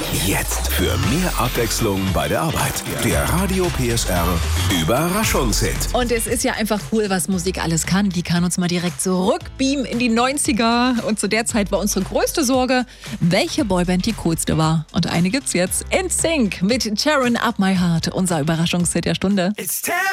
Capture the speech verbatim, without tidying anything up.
Jetzt für mehr Abwechslung bei der Arbeit. Der Radio P S R Überraschungshit. Und es ist ja einfach cool, was Musik alles kann. Die kann uns mal direkt zurückbeamen in die neunziger. Und zu der Zeit war unsere größte Sorge, welche Boyband die coolste war. Und eine gibt's jetzt. N Sync mit Tearing Up My Heart, unser Überraschungshit der Stunde.